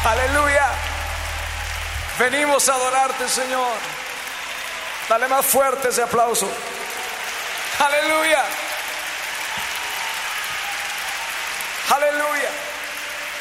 Aleluya. Venimos a adorarte, Señor. Dale más fuerte ese aplauso. Aleluya. Aleluya.